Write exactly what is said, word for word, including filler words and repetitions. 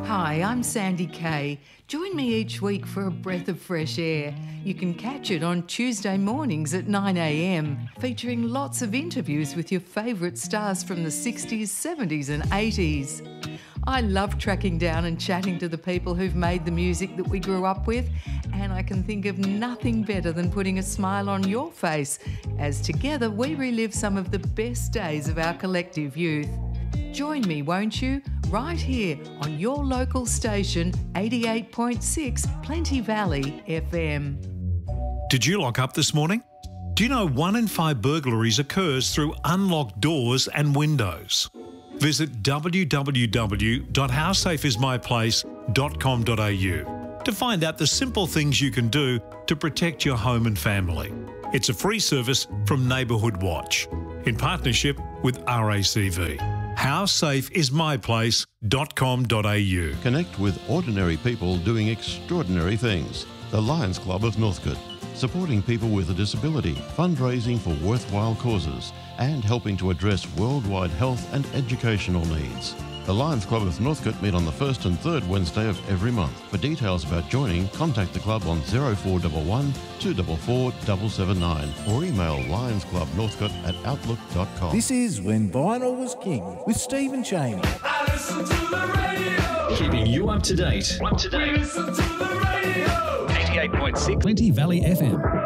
Hi, I'm Sandy Kay. Join me each week for a breath of fresh air. You can catch it on Tuesday mornings at nine a m, featuring lots of interviews with your favourite stars from the sixties, seventies and eighties. I love tracking down and chatting to the people who've made the music that we grew up with, and I can think of nothing better than putting a smile on your face as together we relive some of the best days of our collective youth. Join me, won't you? Right here on your local station, eighty-eight point six Plenty Valley F M. Did you lock up this morning? Do you know one in five burglaries occurs through unlocked doors and windows? Visit w w w dot how safe is my place dot com dot a u to find out the simple things you can do to protect your home and family. It's a free service from Neighbourhood Watch in partnership with R A C V. how safe is my place dot com dot a u. Connect with ordinary people doing extraordinary things. The Lions Club of Northcote, supporting people with a disability, fundraising for worthwhile causes, and helping to address worldwide health and educational needs. The Lions Club of Northcote meet on the first and third Wednesday of every month. For details about joining, contact the club on oh four one one, two four four, seven seven nine or email lionsclubnorthcote at outlook dot com. This is When Vinyl Was King with Stephen Cheney. I listen to the radio. Keeping you up to date. Up to date. We listen to the radio. eighty-eight point six Plenty Valley F M.